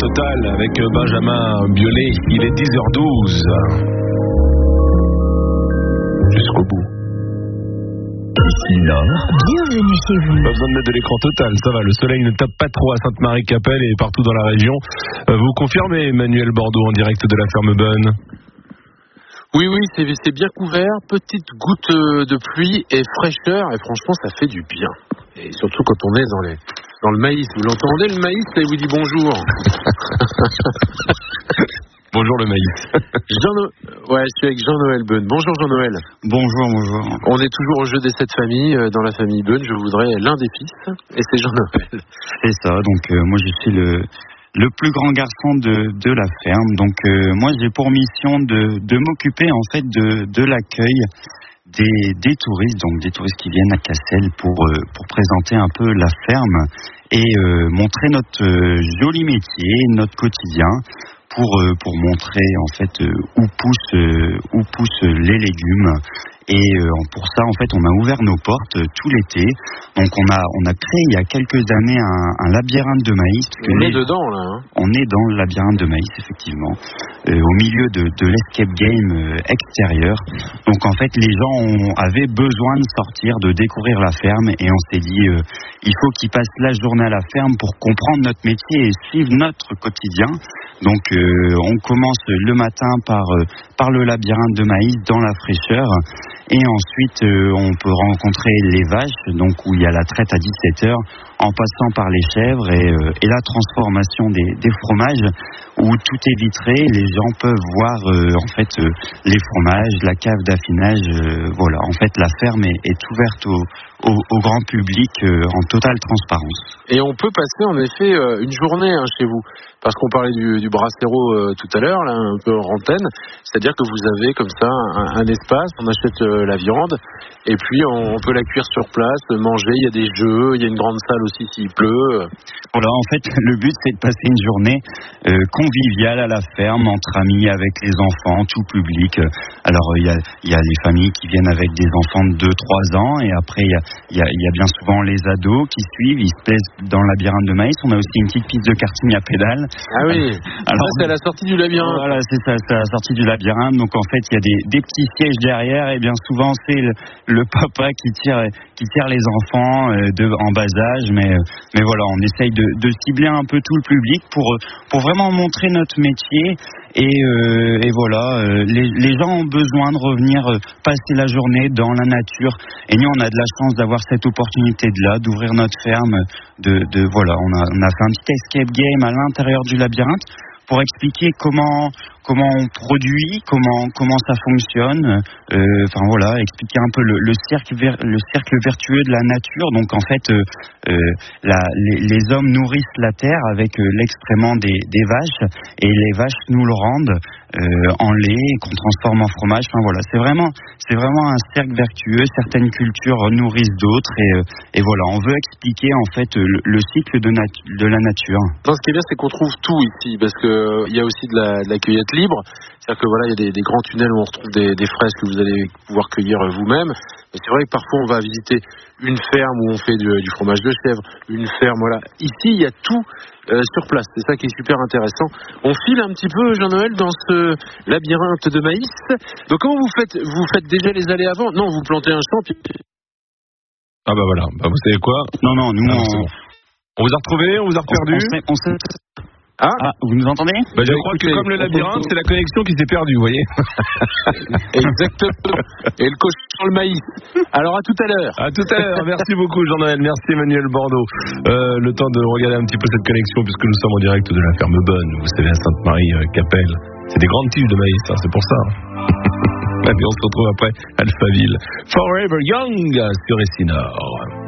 Total avec Benjamin Biolay. Il est 10h12. Jusqu'au bout. Ici Nord. Bienvenue chez vous. Pas besoin de mettre de l'écran Total, ça va. Le soleil ne tape pas trop à Sainte-Marie-Capelle et partout dans la région. Vous confirmez, Emmanuel Bordeaux, en direct de la ferme Bonne? Oui, c'est bien couvert. Petite goutte de pluie et fraîcheur. Et franchement, ça fait du bien. Et surtout quand on est dans le maïs. Vous l'entendez, le maïs, là, il vous dit bonjour. Bonjour le maïs. Ouais, je suis avec Jean-Noël Bonne. Bonjour Jean-Noël. Bonjour. On est toujours au jeu des 7 familles. Dans la famille Bonne, je voudrais l'un des fils. Et c'est Jean-Noël. C'est ça, donc moi je suis le plus grand garçon de la ferme. Donc moi j'ai pour mission de m'occuper en fait de l'accueil des touristes, donc des touristes qui viennent à Cassel pour présenter un peu la ferme et montrer notre joli métier, notre quotidien. Pour montrer en fait où poussent les légumes et pour ça en fait on a ouvert nos portes tout l'été. Donc on a créé il y a quelques années un labyrinthe de maïs. On est dedans là. On est dans le labyrinthe de maïs effectivement, au milieu de l'escape game extérieur. Donc en fait les gens avaient besoin de sortir, de découvrir la ferme et on s'est dit il faut qu'ils passent la journée à la ferme pour comprendre notre métier et suivre notre quotidien. Donc on commence le matin par le labyrinthe de maïs dans la fraîcheur et ensuite on peut rencontrer les vaches, donc où il y a la traite à 17h en passant par les chèvres et la transformation des fromages où tout est vitré, les gens peuvent voir en fait les fromages, la cave d'affinage, voilà, en fait la ferme est ouverte au grand public en totale transparence. Et on peut passer en effet une journée chez vous, parce qu'on parlait du brasero tout à l'heure, là, un peu en antenne, c'est-à-dire que vous avez comme ça un espace, on achète la viande, et puis on peut la cuire sur place, manger, il y a des jeux, il y a une grande salle aussi s'il pleut. Voilà, en fait, le but c'est de passer une journée conviviale à la ferme, entre amis, avec les enfants, tout public. Alors il y a les familles qui viennent avec des enfants de 2-3 ans, et après il y a bien souvent les ados qui suivent, ils se plaisent dans le labyrinthe de maïs. On a aussi une petite piste de karting à pédales. Ah oui, alors c'est à la sortie du labyrinthe. Voilà, c'est ça, c'est à la sortie du labyrinthe. Donc en fait, il y a des petits sièges derrière, et bien souvent c'est le papa qui tire les enfants en bas âge. Mais voilà, on essaye de cibler un peu tout le public pour vraiment montrer notre métier. Et voilà, les gens ont besoin de revenir passer la journée dans la nature. Et nous, on a de la chance d'avoir cette opportunité d'ouvrir notre ferme. Voilà, on a fait un petit escape game à l'intérieur du labyrinthe pour expliquer comment on produit, comment ça fonctionne. Enfin voilà, expliquer un peu le cercle vertueux de la nature. Donc en fait, les hommes nourrissent la terre avec l'excrément des vaches, et les vaches nous le rendent en lait qu'on transforme en fromage. Enfin voilà, c'est vraiment un cercle vertueux. Certaines cultures nourrissent d'autres, et voilà, on veut expliquer en fait le cycle de la nature. Non, ce qui est bien, c'est qu'on trouve tout ici, parce que il y a aussi de la cueillette libre. C'est-à-dire que voilà, il y a des grands tunnels où on retrouve des fraises que vous allez pouvoir cueillir vous-même. Et c'est vrai que parfois on va visiter une ferme où on fait du fromage de chèvre, une ferme, voilà. Ici, il y a tout sur place. C'est ça qui est super intéressant. On file un petit peu, Jean-Noël, dans ce labyrinthe de maïs. Donc comment vous faites? Vous faites déjà les allées avant? Non, vous plantez un champ, puis... Ah bah voilà, vous savez quoi? Non, nous on vous a retrouvé, on vous a perdu. Ah, vous nous entendez? Je crois que comme le labyrinthe, c'est la connexion qui s'est perdue, vous voyez. Exactement. Et le cochon dans le maïs. Alors à tout à l'heure. À tout à l'heure. Merci beaucoup Jean-Noël. Merci Emmanuel Bordeaux. Le temps de regarder un petit peu cette connexion, puisque nous sommes en direct de la ferme Bonne. Vous savez, à Sainte-Marie-Capelle. C'est des grandes tiges de maïs, c'est pour ça. Et on se retrouve après Alphaville. Forever Young sur Essinor.